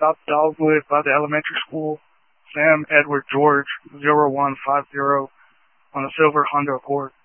South Dogwood by the elementary school. Sam Edward George 0150 on a silver Honda Accord.